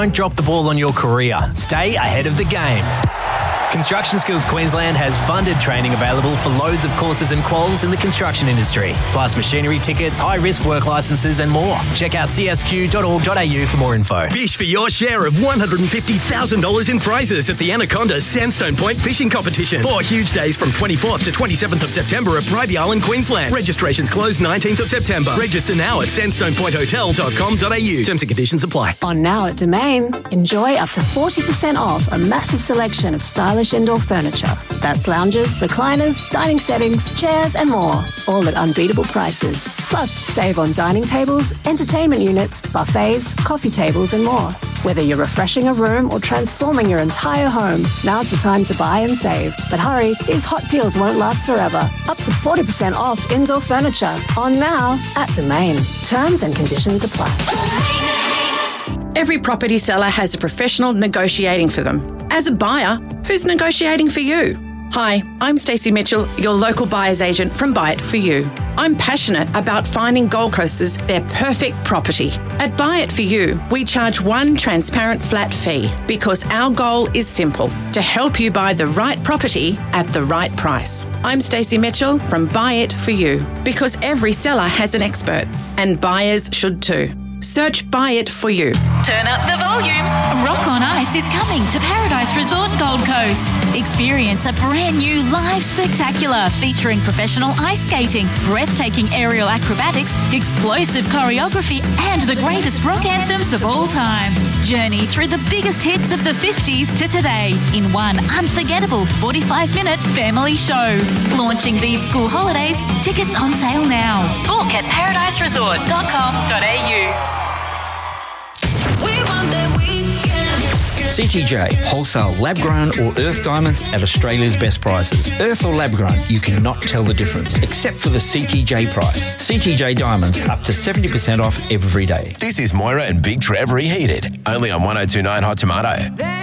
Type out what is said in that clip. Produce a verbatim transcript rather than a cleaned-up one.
Don't drop the ball on your career. Stay ahead of the game. Construction Skills Queensland has funded training available for loads of courses and quals in the construction industry, plus machinery tickets, high-risk work licences and more. Check out c s q dot org dot a u for more info. Fish for your share of one hundred fifty thousand dollars in prizes at the Anaconda Sandstone Point Fishing Competition. Four huge days from twenty-fourth to twenty-seventh of September at Bribie Island, Queensland. Registrations close nineteenth of September. Register now at sandstone point hotel dot com dot a u. Terms and conditions apply. On Now at Domain, enjoy up to forty percent off a massive selection of stylish indoor furniture. That's lounges, recliners, dining settings, chairs and more, all at unbeatable prices. Plus, save on dining tables, entertainment units, buffets, coffee tables and more. Whether you're refreshing a room or transforming your entire home, now's the time to buy and save. But hurry, these hot deals won't last forever. Up to forty percent off indoor furniture. On Now at Domain. Terms and conditions apply. Every property seller has a professional negotiating for them. As a buyer, who's negotiating for you? Hi, I'm Stacey Mitchell, your local buyer's agent from Buy It For You. I'm passionate about finding Gold Coasters their perfect property. At Buy It For You, we charge one transparent flat fee because our goal is simple, to help you buy the right property at the right price. I'm Stacey Mitchell from Buy It For You because every seller has an expert and buyers should too. Search Buy It For You. Turn up the volume. Rock on Ice is coming to Paradise Resort Gold Coast. Experience a brand new live spectacular featuring professional ice skating, breathtaking aerial acrobatics, explosive choreography, and the greatest rock anthems of all time. Journey through the biggest hits of the fifties to today in one unforgettable forty-five minute family show. Launching these school holidays, tickets on sale now. Book at paradise resort dot com dot a u. C T J, wholesale lab-grown or earth diamonds at Australia's best prices. Earth or lab-grown, you cannot tell the difference, except for the C T J price. C T J diamonds, up to seventy percent off every day. This is Moira and Big Trev Reheated, only on one oh two point nine Hot Tomato.